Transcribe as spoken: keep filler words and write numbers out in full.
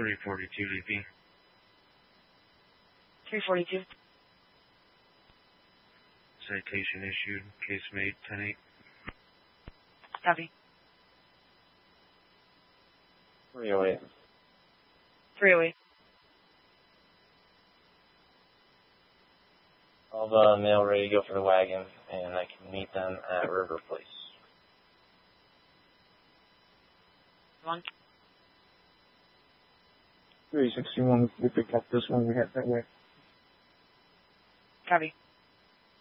three forty-two D P. three forty-two. Citation issued. Case made. ten eight. Copy. three oh eight. three oh eight. I'll have a male ready to go for the wagon, and I can meet them at River Place. One. three sixty-one, we pick up this one, we head that way. Copy.